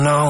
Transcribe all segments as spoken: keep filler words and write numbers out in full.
No.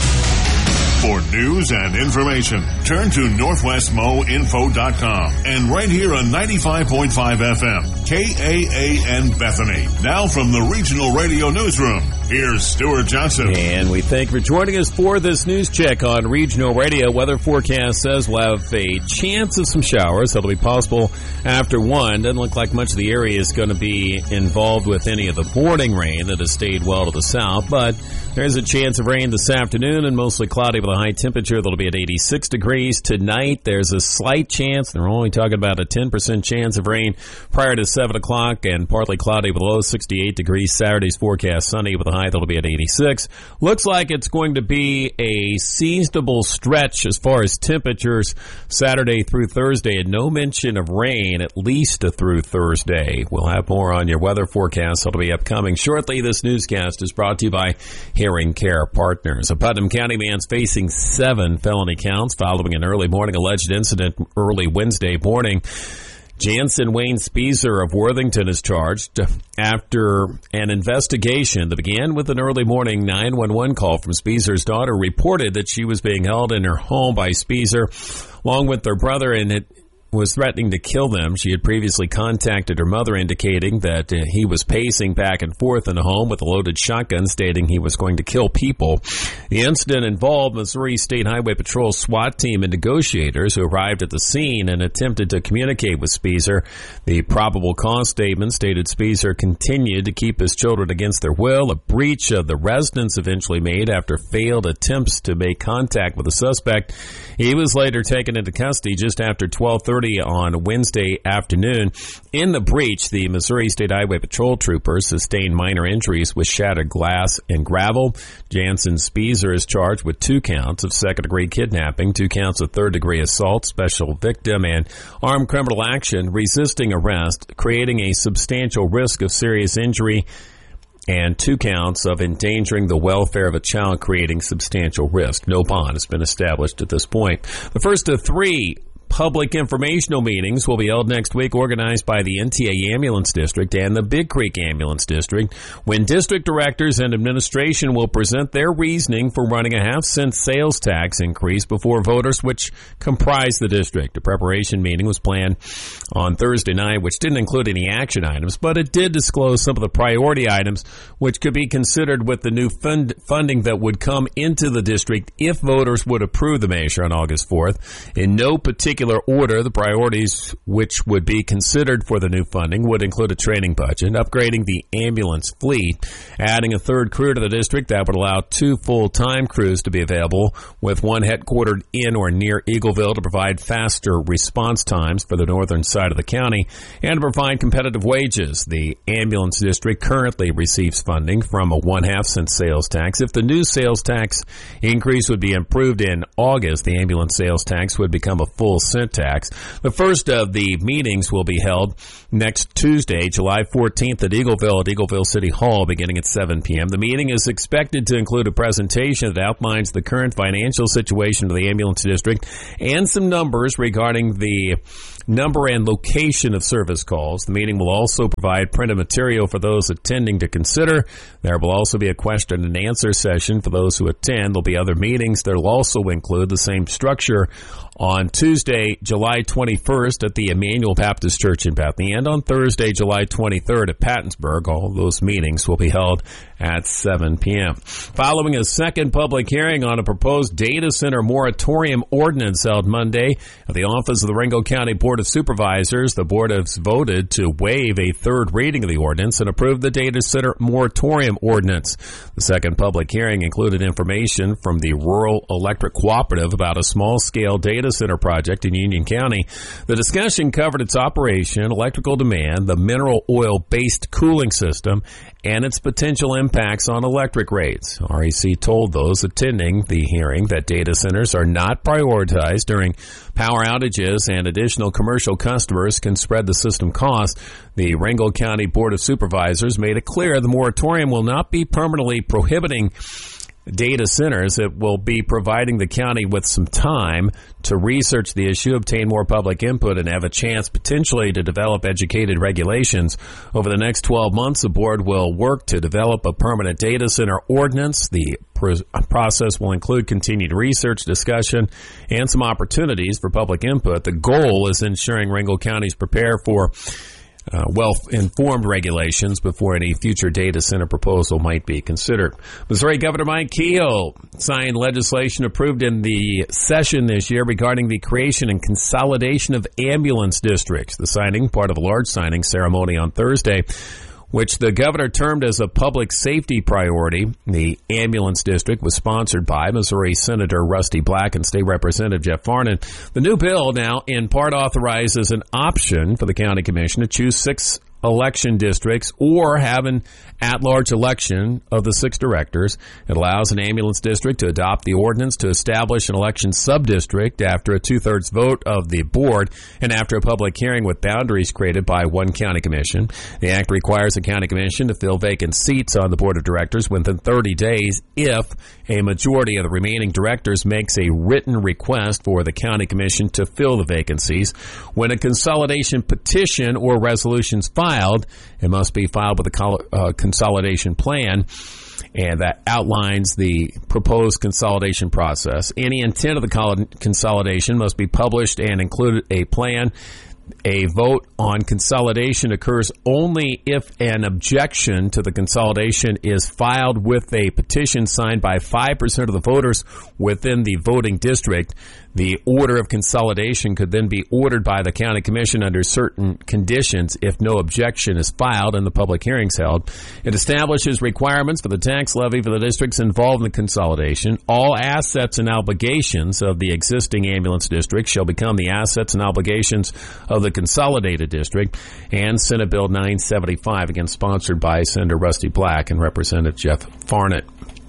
For news and information, turn to northwest mo info dot com and right here on ninety-five point five F M, K A A N Bethany. Now from the Regional Radio Newsroom, here's Stuart Johnson. And we thank you for joining us for this news check on Regional Radio. Weather forecast says we'll have a chance of some showers. That'll be possible after one. Doesn't look like much of the area is going to be involved with any of the morning rain that has stayed well to the south, but there's a chance of rain this afternoon and mostly cloudy with a high temperature that'll be at eighty-six degrees. Tonight, there's a slight chance, and we're only talking about a ten percent chance of rain prior to seven o'clock, and partly cloudy with a low sixty-eight degrees. Saturday's forecast sunny with a high that'll be at eighty-six. Looks like it's going to be a seasonable stretch as far as temperatures Saturday through Thursday, and no mention of rain at least through Thursday. We'll have more on your weather forecast that'll be upcoming shortly. This newscast is brought to you by Hearing Care Partners. A Putnam County man's facing seven felony counts following an early morning alleged incident early Wednesday morning. Jansen Wayne Speezer of Worthington is charged after an investigation that began with an early morning nine one one call from Speezer's daughter reported that she was being held in her home by Speezer along with their brother, and it was threatening to kill them. She had previously contacted her mother indicating that uh, he was pacing back and forth in the home with a loaded shotgun, stating he was going to kill people. The incident involved Missouri State Highway Patrol SWAT team and negotiators who arrived at the scene and attempted to communicate with Speezer. The probable cause statement stated Speezer continued to keep his children against their will. A breach of the residence eventually made after failed attempts to make contact with the suspect. He was later taken into custody just after twelve thirty on Wednesday afternoon. In the breach, the Missouri State Highway Patrol troopers sustained minor injuries with shattered glass and gravel. Jansen Speezer is charged with two counts of second-degree kidnapping, two counts of third-degree assault, special victim, and armed criminal action, resisting arrest, creating a substantial risk of serious injury, and two counts of endangering the welfare of a child, creating substantial risk. No bond has been established at this point. The first of three public informational meetings will be held next week, organized by the N T A Ambulance District and the Big Creek Ambulance District, when district directors and administration will present their reasoning for running a half-cent sales tax increase before voters, which comprise the district. A preparation meeting was planned on Thursday night, which didn't include any action items, but it did disclose some of the priority items which could be considered with the new fund funding that would come into the district if voters would approve the measure on August fourth. In no particular order, the priorities which would be considered for the new funding would include a training budget, upgrading the ambulance fleet, adding a third crew to the district that would allow two full-time crews to be available, with one headquartered in or near Eagleville to provide faster response times for the northern side of the county, and to provide competitive wages. The ambulance district currently receives funding from a one-half cent sales tax. If the new sales tax increase would be improved in August, the ambulance sales tax would become a full cent tax. The first of the meetings will be held next Tuesday, July fourteenth at Eagleville at Eagleville City Hall, beginning at seven p.m. The meeting is expected to include a presentation that outlines the current financial situation of the ambulance district and some numbers regarding the number and location of service calls. The meeting will also provide printed material for those attending to consider. There will also be a question and answer session for those who attend. There'll be other meetings that will also include the same structure on Tuesday, July twenty-first at the Emmanuel Baptist Church in Bethany, and on Thursday, July twenty-third at Pattonsburg. All of those meetings will be held at seven p.m. Following a second public hearing on a proposed data center moratorium ordinance held Monday at the office of the Ringo County Board of Supervisors, the board has voted to waive a third reading of the ordinance and approve the data center moratorium ordinance. The second public hearing included information from the Rural Electric Cooperative about a small-scale data center project in Union County. The discussion covered its operation, electrical demand, the mineral oil-based cooling system, and its potential impacts on electric rates. R E C told those attending the hearing that data centers are not prioritized during power outages and additional commercial customers can spread the system costs. The Ringgold County Board of Supervisors made it clear the moratorium will not be permanently prohibiting data centers. It will be providing the county with some time to research the issue, obtain more public input, and have a chance potentially to develop educated regulations. Over the next twelve months, the board will work to develop a permanent data center ordinance. The process will include continued research, discussion, and some opportunities for public input. The goal is ensuring Ringgold counties prepare for Uh, well-informed regulations before any future data center proposal might be considered. Missouri Governor Mike Kehoe signed legislation approved in the session this year regarding the creation and consolidation of ambulance districts. The signing, part of a large signing ceremony on Thursday, which the governor termed as a public safety priority. The ambulance district was sponsored by Missouri Senator Rusty Black and State Representative Jeff Farnan. The new bill now in part authorizes an option for the county commission to choose six election districts or have an at-large election of the six directors. It allows an ambulance district to adopt the ordinance to establish an election sub-district after a two-thirds vote of the board and after a public hearing with boundaries created by one county commission. The act requires the county commission to fill vacant seats on the board of directors within thirty days if a majority of the remaining directors makes a written request for the county commission to fill the vacancies. When a consolidation petition or resolution is filed, it must be filed with a uh, consolidation plan, and that outlines the proposed consolidation process. Any intent of the consolidation must be published and include a plan. A vote on consolidation occurs only if an objection to the consolidation is filed with a petition signed by five percent of the voters within the voting district. The order of consolidation could then be ordered by the county commission under certain conditions if no objection is filed and the public hearings held. It establishes requirements for the tax levy for the districts involved in the consolidation. All assets and obligations of the existing ambulance district shall become the assets and obligations of the consolidated district. And Senate Bill nine seventy-five, again sponsored by Senator Rusty Black and Representative Jeff Farnan.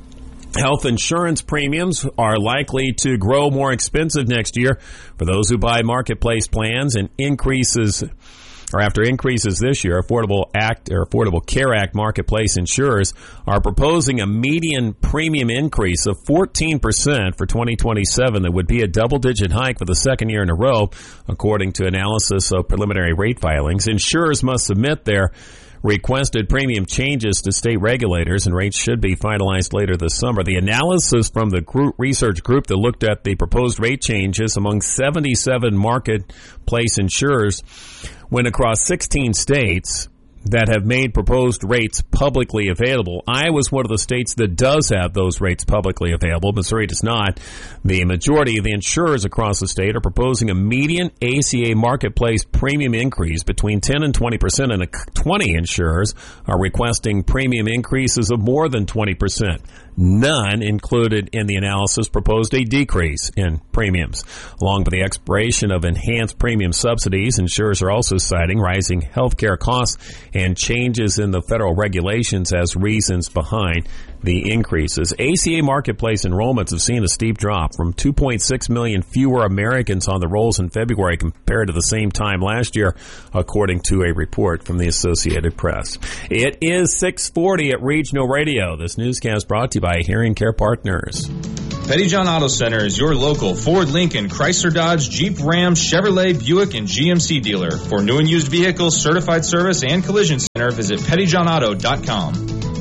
Health insurance premiums are likely to grow more expensive next year for those who buy marketplace plans, and increases or after increases this year. Affordable Act or Affordable Care Act marketplace insurers are proposing a median premium increase of fourteen percent for twenty twenty-seven. That would be a double-digit hike for the second year in a row, according to analysis of preliminary rate filings. Insurers must submit their requested premium changes to state regulators, and rates should be finalized later this summer. The analysis from the group research group that looked at the proposed rate changes among seventy-seven marketplace insurers went across sixteen states that have made proposed rates publicly available. Iowa's one of the states that does have those rates publicly available. Missouri does not. The majority of the insurers across the state are proposing a median A C A marketplace premium increase between ten and twenty percent, and twenty insurers are requesting premium increases of more than twenty percent. None included in the analysis proposed a decrease in premiums. Along with the expiration of enhanced premium subsidies, insurers are also citing rising health care costs and changes in the federal regulations as reasons behind the increases. A C A marketplace enrollments have seen a steep drop from two point six million fewer Americans on the rolls in February compared to the same time last year, according to a report from the Associated Press. It is six forty at Regional Radio. This newscast brought to you by Hearing Care Partners. Pettyjohn Auto Center is your local Ford, Lincoln, Chrysler, Dodge, Jeep, Ram, Chevrolet, Buick, and G M C dealer. For new and used vehicles, certified service, and collision center, visit pettyjohn auto dot com.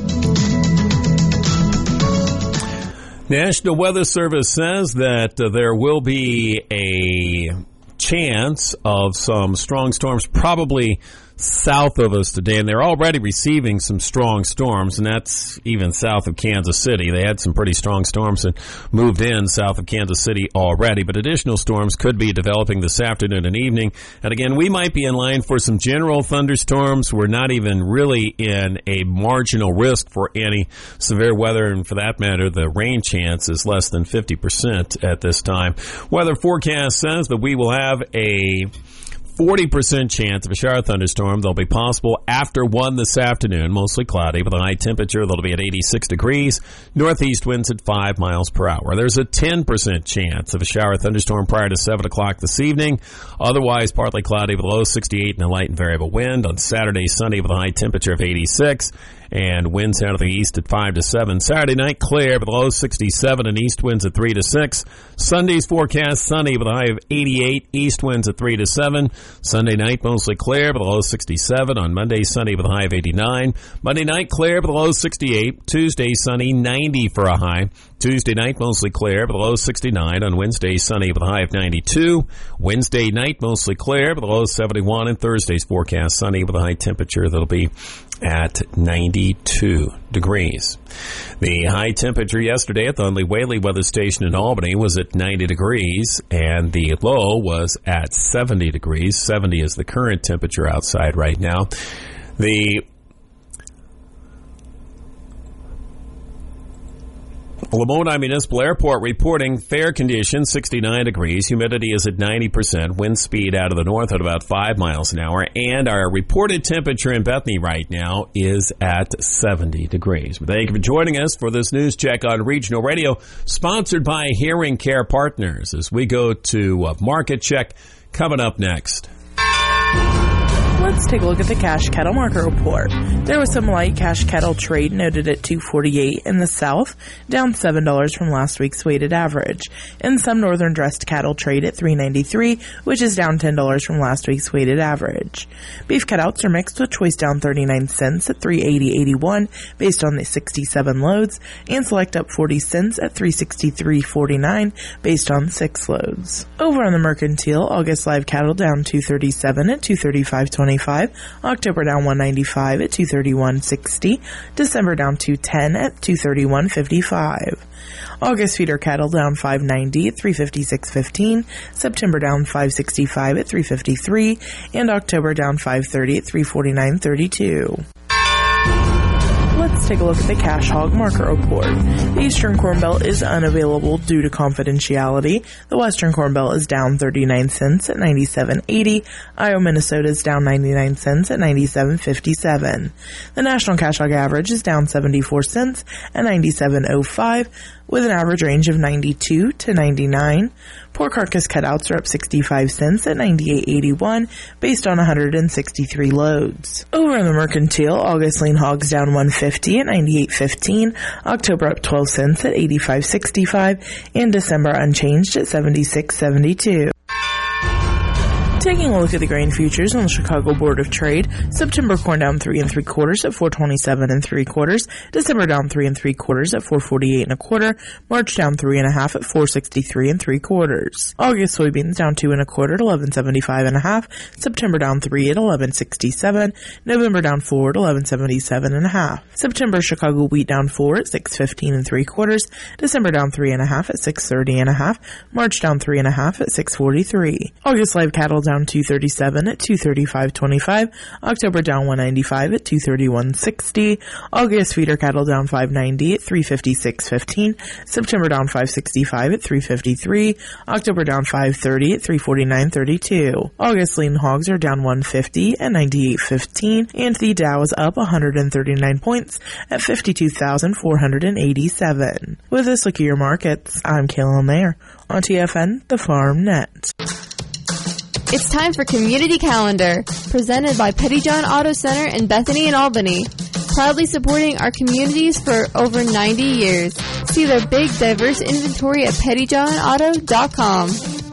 National Weather Service says that uh, there will be a chance of some strong storms probably south of us today, and they're already receiving some strong storms, and that's even south of Kansas City. They had some pretty strong storms that moved in south of Kansas City already, but additional storms could be developing this afternoon and evening. And again, we might be in line for some general thunderstorms. We're not even really in a marginal risk for any severe weather, and for that matter, the rain chance is less than fifty percent at this time. Weather forecast says that we will have a forty percent chance of a shower thunderstorm. They'll be possible after one this afternoon, mostly cloudy with a high temperature that'll be at eighty-six degrees, northeast winds at five miles per hour. There's a ten percent chance of a shower thunderstorm prior to seven o'clock this evening. Otherwise, partly cloudy with a low sixty-eight and a light and variable wind. On Saturday, sunny with a high temperature of eighty-six. and winds out of the east at five to seven. Saturday night, clear with a low sixty-seven and east winds at three to six. Sunday's forecast, sunny with a high of eighty-eight, east winds at three to seven. Sunday night, mostly clear with a low sixty-seven. On Monday, sunny with a high of eighty-nine. Monday night, clear with a low sixty-eight. Tuesday, sunny, ninety for a high. Tuesday night, mostly clear with a low sixty-nine. On Wednesday, sunny with a high of ninety-two. Wednesday night, mostly clear with a low seventy-one. And Thursday's forecast, sunny with a high temperature that'll be at ninety-two degrees. The high temperature yesterday at the Hundley Whaley Weather Station in Albany was at ninety degrees, and the low was at seventy degrees. seventy is the current temperature outside right now. The Lamoni Municipal Airport reporting fair conditions, sixty-nine degrees. Humidity is at ninety percent. Wind speed out of the north at about five miles an hour. And our reported temperature in Bethany right now is at seventy degrees. Thank you for joining us for this news check on Regional Radio, sponsored by Hearing Care Partners. As we go to a market check, coming up next. Let's take a look at the cash cattle market report. There was some light cash cattle trade noted at two forty-eight in the south, down seven dollars from last week's weighted average. And some northern dressed cattle trade at three ninety-three, which is down ten dollars from last week's weighted average. Beef cutouts are mixed with choice down thirty-nine cents at three eighty eighty-one based on the sixty-seven loads, and select up forty cents at three sixty-three forty-nine based on six loads. Over on the mercantile, August live cattle down two thirty-seven at two thirty-five twenty-five. October down one ninety-five at two thirty-one sixty. December down two ten at two thirty-one fifty-five. August feeder cattle down five ninety at three fifty-six fifteen. September down five sixty-five at three fifty-three. And October down five thirty at three forty-nine thirty-two. Let's take a look at the cash hog market report. The Eastern Corn Belt is unavailable due to confidentiality. The Western Corn Belt is down thirty-nine cents at ninety-seven eighty. Iowa, Minnesota is down ninety-nine cents at ninety-seven fifty-seven. The National Cash Hog average is down seventy-four cents at ninety-seven oh five, with an average range of ninety-two to ninety-nine. Pork carcass cutouts are up sixty-five cents at ninety-eight eighty-one based on one hundred sixty-three loads. Over in the mercantile, August lean hogs down one fifty at ninety-eight fifteen, October up twelve cents at eighty-five sixty-five, and December unchanged at seventy-six seventy-two. Taking a look at the grain futures on the Chicago Board of Trade, September corn down three and three quarters at four twenty-seven and three quarters, December down three and three quarters at four forty-eight and a quarter, March down three and a half at four sixty-three and three quarters. August soybeans down two and a quarter at eleven seventy-five and a half, September down three at eleven sixty-seven, November down four at eleven seventy-seven and a half. September Chicago wheat down four at six fifteen and three quarters, December down three and a half at six thirty and a half, March down three and a half at six forty-three. August live cattle down two thirty-seven at two thirty-five twenty-five, October down one ninety-five at two thirty-one sixty, August feeder cattle down five ninety at three fifty-six fifteen, September down five sixty-five at three fifty-three, October down five thirty at three forty-nine thirty-two. August lean hogs are down one fifty at ninety-eight fifteen, and the Dow is up one hundred thirty-nine points at fifty-two thousand four hundred eighty-seven. With this look at your markets, I'm Kayla Mayer on T F N, the Farm Net. It's time for Community Calendar, presented by Pettyjohn Auto Center in Bethany and Albany. Proudly supporting our communities for over ninety years. See their big, diverse inventory at pettyjohn auto dot com.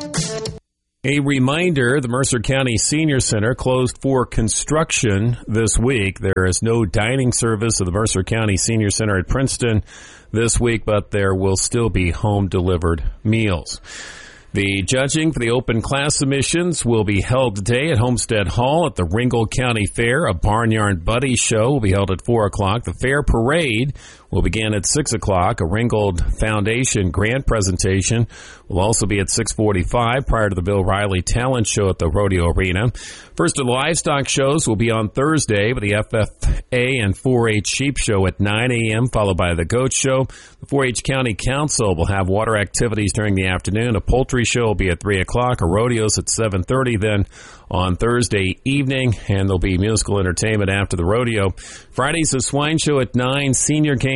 A reminder, the Mercer County Senior Center closed for construction this week. There is no dining service at the Mercer County Senior Center at Princeton this week, but there will still be home-delivered meals. The judging for the open class submissions will be held today at Homestead Hall at the Ringgold County Fair. A Barnyard Buddy show will be held at four o'clock. The fair parade will begin at six o'clock. A Ringgold Foundation grant presentation will also be at six forty-five prior to the Bill Riley Talent Show at the Rodeo Arena. First of the livestock shows will be on Thursday with the F F A and four H Sheep Show at nine a.m., followed by the Goat Show. The four H County Council will have water activities during the afternoon. A poultry show will be at three o'clock. A rodeo's at seven thirty then on Thursday evening, and there'll be musical entertainment after the rodeo. Friday's a swine show at nine, senior game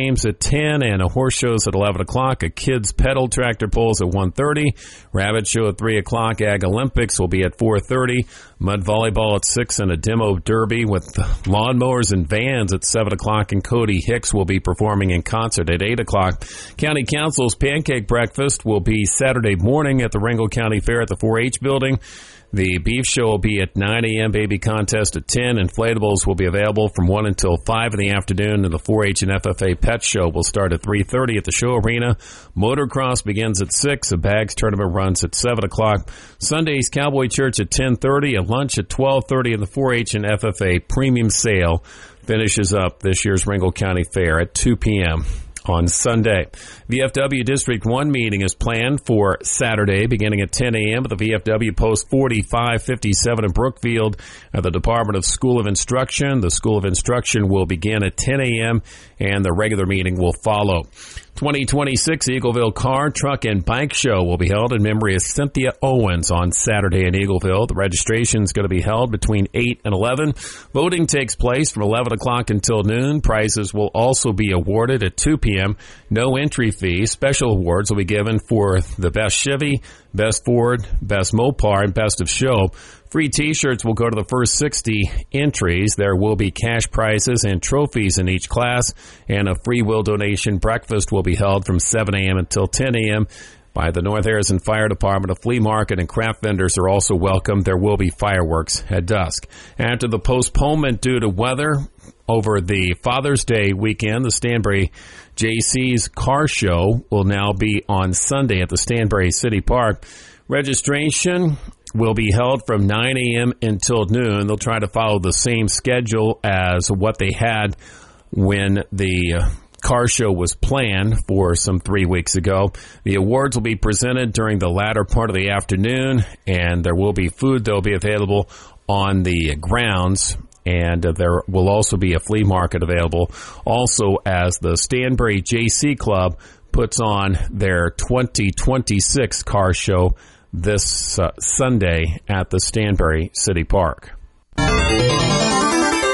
games at ten, and a horse show's at eleven o'clock. A kids pedal tractor pulls at one thirty. Rabbit show at three o'clock. Ag Olympics will be at four thirty. Mud volleyball at six, and a demo derby with lawnmowers and vans at seven o'clock. And Cody Hicks will be performing in concert at eight o'clock. County Council's pancake breakfast will be Saturday morning at the Ringgold County Fair at the four H building. The beef show will be at nine a.m., baby contest at ten. Inflatables will be available from one until five in the afternoon, and the four H and F F A Pet Show will start at three thirty at the show arena. Motocross begins at six. A bags tournament runs at seven o'clock. Sunday's Cowboy Church at ten thirty. A lunch at twelve thirty, and the four H and F F A Premium Sale finishes up this year's Ringgold County Fair at two p.m. on Sunday. V F W District one meeting is planned for Saturday beginning at ten a.m. at the V F W Post forty-five fifty-seven in Brookfield at the Department of School of Instruction. The School of Instruction will begin at ten a.m. and the regular meeting will follow. twenty twenty-six Eagleville Car, Truck, and Bike Show will be held in memory of Cynthia Owens on Saturday in Eagleville. The registration is going to be held between eight and eleven. Voting takes place from eleven o'clock until noon. Prizes will also be awarded at two p.m. No entry fee. Special awards will be given for the Best Chevy, Best Ford, Best Mopar, and Best of Show. Free T-shirts will go to the first sixty entries. There will be cash prizes and trophies in each class, and a free will donation breakfast will be held from seven a.m. until ten a.m. by the North Harrison Fire Department. A flea market and craft vendors are also welcome. There will be fireworks at dusk. After the postponement due to weather over the Father's Day weekend, the Stanbury J C's Car Show will now be on Sunday at the Stanbury City Park. Registration will be held from nine a.m. until noon. They'll try to follow the same schedule as what they had when the car show was planned for some three weeks ago. The awards will be presented during the latter part of the afternoon, and there will be food that will be available on the grounds, and there will also be a flea market available. Also, as the Stanbury J C Club puts on their twenty twenty-six car show this uh, Sunday at the Stanbury City Park.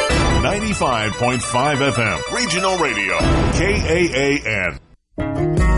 ninety-five point five F M, Regional Radio, K A A N.